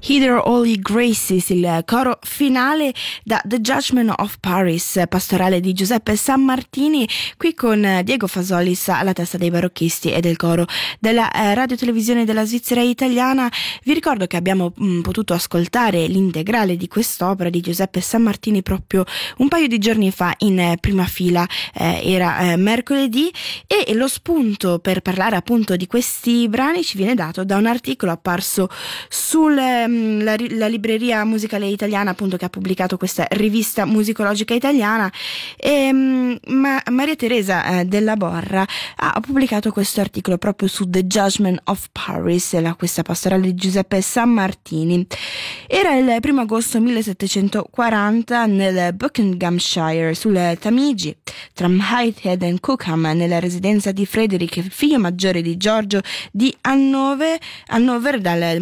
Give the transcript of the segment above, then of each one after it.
Hither All Ye Graces, il coro finale da The Judgment of Paris, pastorale di Giuseppe Sammartini, qui con Diego Fasolis alla testa dei barocchisti e del coro della radiotelevisione della Svizzera italiana. Vi ricordo che abbiamo potuto ascoltare l'integrale di quest'opera di Giuseppe Sammartini proprio un paio di giorni fa in prima fila, era mercoledì, e lo spunto per parlare appunto di questi brani ci viene dato da un articolo apparso sulla libreria musicale italiana, appunto, che ha pubblicato questa rivista musicologica italiana, e Maria Teresa Della Borra ha pubblicato questo articolo proprio su The Judgment of Paris, questa pastorale di Giuseppe Sammartini. Era il 1 agosto 1740 nel Buckinghamshire, sul Tamigi, tra Whitehead e Cookham, nella residenza di Frederick, figlio maggiore di Giorgio di Hannover dal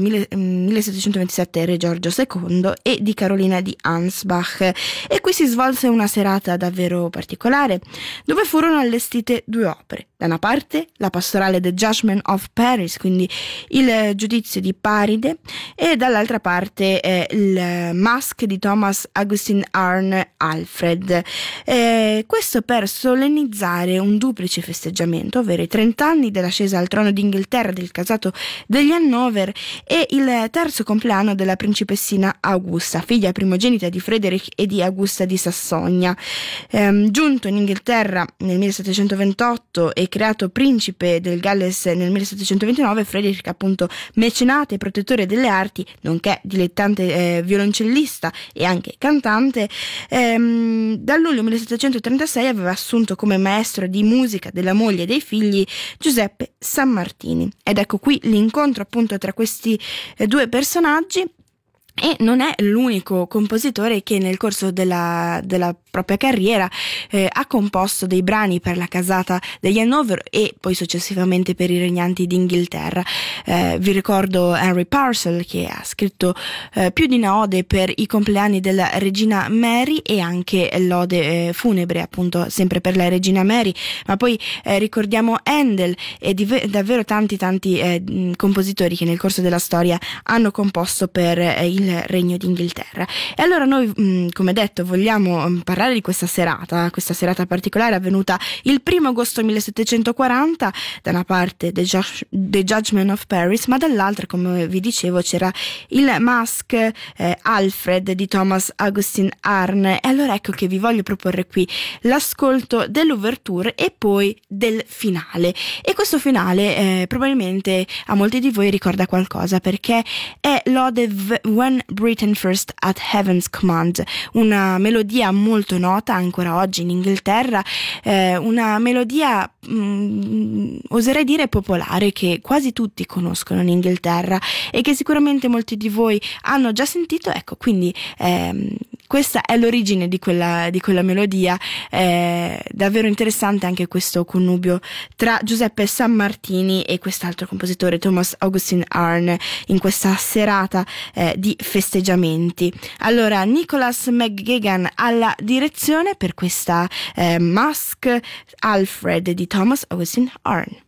1727 re Giorgio II e di Carolina di Ansbach. E qui si svolse una serata davvero particolare, dove furono allestite due opere: da una parte la pastorale The Judgment of Paris, quindi il giudizio di Paride, e dall'altra parte il Masque di Thomas Augustin Arne Alfred, questo per solennizzare un duplice festeggiamento, ovvero i 30 anni dell'ascesa al trono d'Inghilterra del casato degli Hannover e il terzo compleanno della principessina Augusta, figlia primogenita di Frederick e di Augusta di Sassonia. Giunto in Inghilterra nel 1728 e creato principe del Galles nel 1729, Frederick, appunto mecenate e protettore delle arti, nonché dilettante violoncellista e anche cantante, dal luglio 1736 aveva assunto come maestro di musica della moglie e dei figli Giuseppe Sammartini. Ed ecco qui l'incontro appunto tra questi due personaggi. E non è l'unico compositore che nel corso della propria carriera ha composto dei brani per la casata degli Hannover e poi successivamente per i regnanti d'Inghilterra. Vi ricordo Henry Purcell, che ha scritto più di una ode per i compleanni della regina Mary e anche l'ode funebre, appunto sempre per la regina Mary, ma poi ricordiamo Handel e davvero tanti compositori che nel corso della storia hanno composto per il Regno d'Inghilterra. E allora noi, come detto, vogliamo parlare di questa serata particolare avvenuta il 1 agosto 1740, da una parte The Judgment of Paris, ma dall'altra, come vi dicevo, c'era il Masque Alfred di Thomas Augustin Arne. E allora ecco che vi voglio proporre qui l'ascolto dell'ouverture e poi del finale. E questo finale probabilmente a molti di voi ricorda qualcosa, perché è l'ode When Britain First at Heaven's Command, una melodia molto nota ancora oggi in Inghilterra, una melodia oserei dire popolare, che quasi tutti conoscono in Inghilterra e che sicuramente molti di voi hanno già sentito. Ecco, quindi questa è l'origine di quella melodia. Davvero interessante anche questo connubio tra Giuseppe Sammartini e quest'altro compositore, Thomas Augustin Arne, in questa serata di festeggiamenti. Allora, Nicholas McGagan alla direzione per questa Masque Alfred di Thomas Augustin Arne.